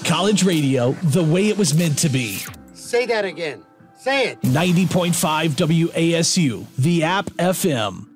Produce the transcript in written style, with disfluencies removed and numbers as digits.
college radio the way it was meant to be. Say that again. Say it. 90.5 WASU, the App FM.